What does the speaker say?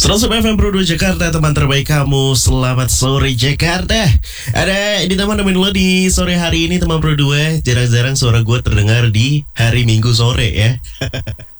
FM Pro 2 Jakarta, teman terbaik kamu. Selamat sore Jakarta. Ada ini teman nemenin lo di sore hari ini teman Pro 2. Jarang-jarang suara gue terdengar di hari Minggu sore ya.